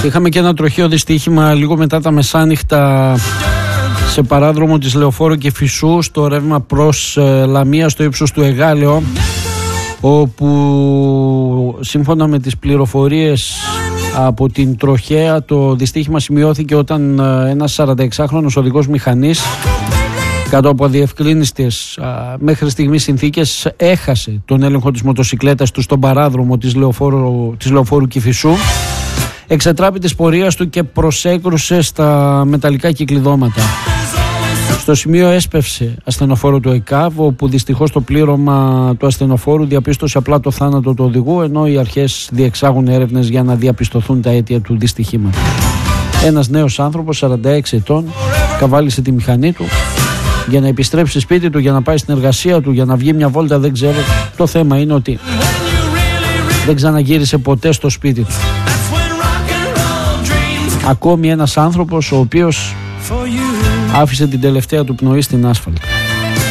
Είχαμε και ένα τροχαίο δυστύχημα λίγο μετά τα μεσάνυχτα σε παράδρομο της Λεωφόρου και Φυσού στο ρεύμα προς Λαμία στο ύψος του Εγάλεο, όπου σύμφωνα με τις πληροφορίες από την τροχέα το δυστύχημα σημειώθηκε όταν ένας 46χρονος οδηγός μηχανής κάτω από αδιευκρίνιστες μέχρι στιγμής συνθήκες έχασε τον έλεγχο της μοτοσικλέτας του στον παράδρομο της Λεωφόρου Κηφισού, εξετράπη της πορείας του και προσέκρουσε στα μεταλλικά κυκλειδώματα. Στο σημείο έσπευσε ασθενοφόρο του ΕΚΑΒ, όπου δυστυχώς το πλήρωμα του ασθενοφόρου διαπίστωσε απλά το θάνατο του οδηγού, ενώ οι αρχές διεξάγουν έρευνες για να διαπιστωθούν τα αίτια του δυστυχήματος. Ένας νέος άνθρωπος 46 ετών καβάλισε τη μηχανή του για να επιστρέψει σπίτι του, για να πάει στην εργασία του, για να βγει μια βόλτα, δεν ξέρω. Το θέμα είναι ότι δεν ξαναγύρισε ποτέ στο σπίτι του. Ακόμη ένας άνθρωπος ο οποίος άφησε την τελευταία του πνοή στην άσφαλτο.